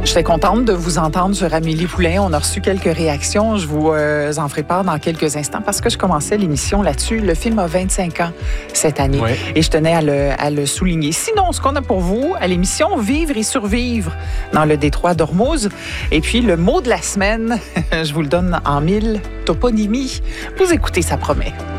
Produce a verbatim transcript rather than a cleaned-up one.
J'étais contente de vous entendre sur Amélie Poulain. On a reçu quelques réactions. Je vous euh, en ferai part dans quelques instants parce que je commençais l'émission là-dessus. Le film a vingt-cinq ans cette année Oui. et je tenais à le, à le souligner. Sinon, ce qu'on a pour vous à l'émission, vivre et survivre dans le détroit d'Ormuz. Et puis, le mot de la semaine, je vous le donne en mille toponymies. Vous écoutez, ça promet.